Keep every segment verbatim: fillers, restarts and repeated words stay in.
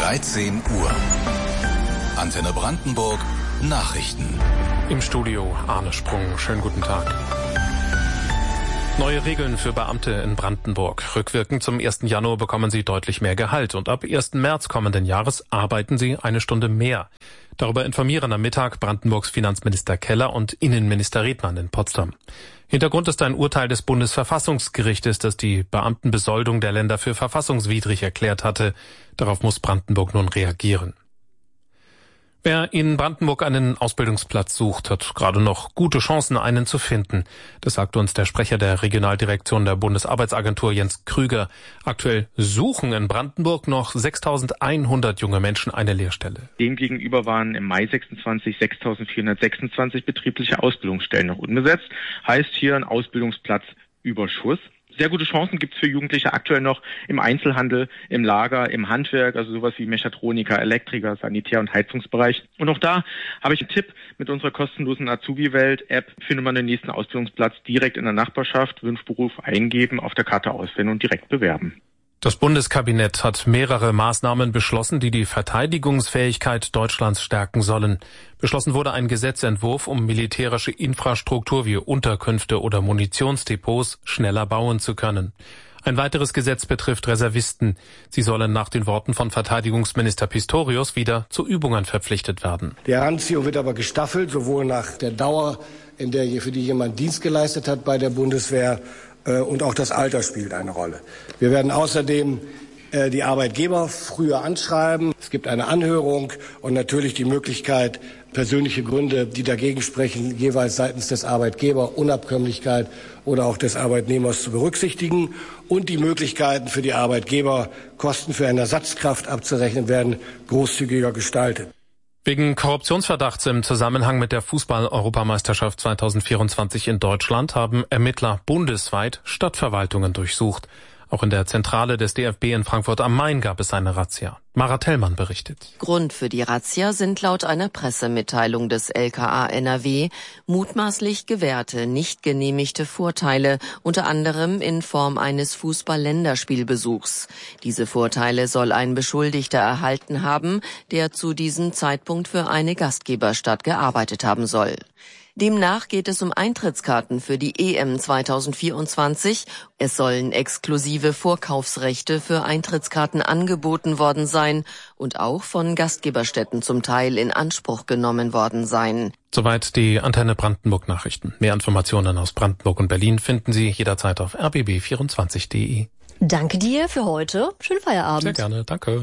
dreizehn Uhr. Antenne Brandenburg Nachrichten. Im Studio Arne Sprung. Schönen guten Tag. Neue Regeln für Beamte in Brandenburg. Rückwirkend zum ersten Januar bekommen sie deutlich mehr Gehalt und ab ersten März kommenden Jahres arbeiten sie eine Stunde mehr. Darüber informieren am Mittag Brandenburgs Finanzminister Keller und Innenminister Redmann in Potsdam. Hintergrund ist ein Urteil des Bundesverfassungsgerichtes, das die Beamtenbesoldung der Länder für verfassungswidrig erklärt hatte. Darauf muss Brandenburg nun reagieren. Wer in Brandenburg einen Ausbildungsplatz sucht, hat gerade noch gute Chancen, einen zu finden. Das sagt uns der Sprecher der Regionaldirektion der Bundesarbeitsagentur Jens Krüger. Aktuell suchen in Brandenburg noch sechstausendeinhundert junge Menschen eine Lehrstelle. Demgegenüber waren im Mai sechsundzwanzig sechstausendvierhundertsechsundzwanzig betriebliche Ausbildungsstellen noch unbesetzt. Heißt hier ein Ausbildungsplatzüberschuss. Sehr gute Chancen gibt es für Jugendliche aktuell noch im Einzelhandel, im Lager, im Handwerk, also sowas wie Mechatroniker, Elektriker, Sanitär- und Heizungsbereich. Und auch da habe ich einen Tipp: Mit unserer kostenlosen Azubi-Welt-App findet man den nächsten Ausbildungsplatz direkt in der Nachbarschaft, Wunschberuf eingeben, auf der Karte auswählen und direkt bewerben. Das Bundeskabinett hat mehrere Maßnahmen beschlossen, die die Verteidigungsfähigkeit Deutschlands stärken sollen. Beschlossen wurde ein Gesetzentwurf, um militärische Infrastruktur wie Unterkünfte oder Munitionsdepots schneller bauen zu können. Ein weiteres Gesetz betrifft Reservisten. Sie sollen nach den Worten von Verteidigungsminister Pistorius wieder zu Übungen verpflichtet werden. Die Heranziehung wird aber gestaffelt, sowohl nach der Dauer, in der für die jemand Dienst geleistet hat bei der Bundeswehr, und auch das Alter spielt eine Rolle. Wir werden außerdem äh, die Arbeitgeber früher anschreiben. Es gibt eine Anhörung und natürlich die Möglichkeit, persönliche Gründe, die dagegen sprechen, jeweils seitens des Arbeitgebers, Unabkömmlichkeit oder auch des Arbeitnehmers zu berücksichtigen. Und die Möglichkeiten für die Arbeitgeber, Kosten für eine Ersatzkraft abzurechnen, werden großzügiger gestaltet. Wegen Korruptionsverdachts im Zusammenhang mit der Fußball-Europameisterschaft zweitausendvierundzwanzig in Deutschland haben Ermittler bundesweit Stadtverwaltungen durchsucht. Auch in der Zentrale des D F B in Frankfurt am Main gab es eine Razzia. Mara Tellmann berichtet. Grund für die Razzia sind laut einer Pressemitteilung des L K A N R W mutmaßlich gewährte, nicht genehmigte Vorteile, unter anderem in Form eines Fußball-Länderspielbesuchs. Diese Vorteile soll ein Beschuldigter erhalten haben, der zu diesem Zeitpunkt für eine Gastgeberstadt gearbeitet haben soll. Demnach geht es um Eintrittskarten für die E M zweitausendvierundzwanzig. Es sollen exklusive Vorkaufsrechte für Eintrittskarten angeboten worden sein und auch von Gastgeberstätten zum Teil in Anspruch genommen worden sein. Soweit die Antenne Brandenburg Nachrichten. Mehr Informationen aus Brandenburg und Berlin finden Sie jederzeit auf r b b vierundzwanzig punkt d e. Danke dir für heute. Schönen Feierabend. Sehr gerne, danke.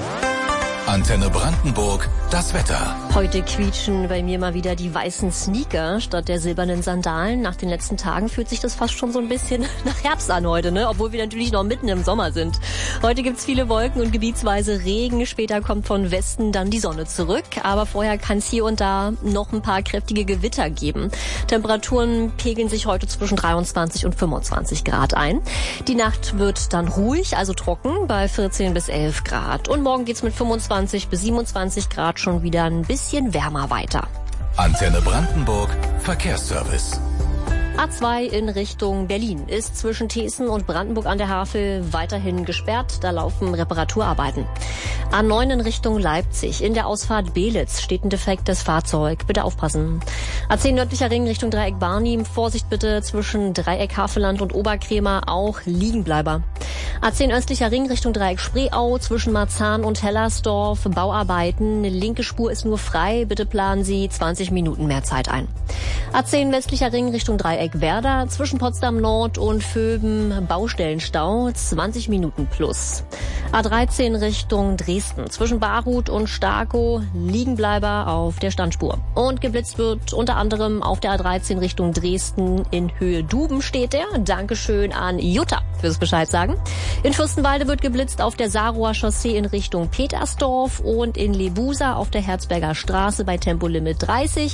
Antenne Brandenburg, das Wetter. Heute quietschen bei mir mal wieder die weißen Sneaker statt der silbernen Sandalen. Nach den letzten Tagen fühlt sich das fast schon so ein bisschen nach Herbst an heute, ne? Obwohl wir natürlich noch mitten im Sommer sind. Heute gibt's viele Wolken und gebietsweise Regen. Später kommt von Westen dann die Sonne zurück. Aber vorher kann es hier und da noch ein paar kräftige Gewitter geben. Temperaturen pegeln sich heute zwischen dreiundzwanzig und fünfundzwanzig Grad ein. Die Nacht wird dann ruhig, also trocken, bei vierzehn bis elf Grad. Und morgen geht's mit fünfundzwanzig bis siebenundzwanzig Grad schon wieder ein bisschen wärmer weiter. Antenne Brandenburg Verkehrsservice. A zwei in Richtung Berlin ist zwischen Thesen und Brandenburg an der Havel weiterhin gesperrt. Da laufen Reparaturarbeiten. A neun in Richtung Leipzig. In der Ausfahrt Belitz steht ein defektes Fahrzeug. Bitte aufpassen. A zehn nördlicher Ring Richtung Dreieck Barnim. Vorsicht bitte zwischen Dreieck Havelland und Oberkrämer. Auch Liegenbleiber. A zehn östlicher Ring Richtung Dreieck Spreeau. Zwischen Marzahn und Hellersdorf. Bauarbeiten. Linke Spur ist nur frei. Bitte planen Sie zwanzig Minuten mehr Zeit ein. A zehn westlicher Ring Richtung Dreieck Werder, zwischen Potsdam Nord und Vöben Baustellenstau, zwanzig Minuten plus. A dreizehn Richtung Dresden, zwischen Barut und Starkow, Liegenbleiber auf der Standspur. Und geblitzt wird unter anderem auf der A dreizehn Richtung Dresden in Höhe Duben steht er. Dankeschön an Jutta fürs Bescheid sagen. In Fürstenwalde wird geblitzt auf der Saarroher Chaussee in Richtung Petersdorf und in Lebusa auf der Herzberger Straße bei Tempolimit dreißig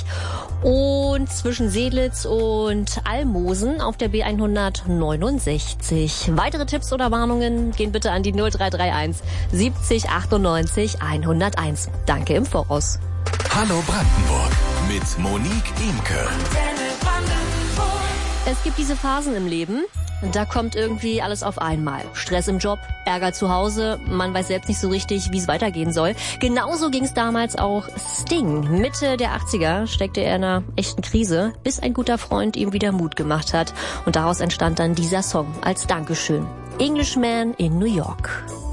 und zwischen Seelitz und Almosen auf der B hundertneunundsechzig. Weitere Tipps oder Warnungen gehen bitte an die null drei drei eins siebzig achtundneunzig hunderteins. Danke im Voraus. Hallo Brandenburg mit Monique Imke. Es gibt diese Phasen im Leben, da kommt irgendwie alles auf einmal. Stress im Job, Ärger zu Hause, man weiß selbst nicht so richtig, wie es weitergehen soll. Genauso ging es damals auch Sting. Mitte der achtziger steckte er in einer echten Krise, bis ein guter Freund ihm wieder Mut gemacht hat. Und daraus entstand dann dieser Song als Dankeschön. Englishman in New York.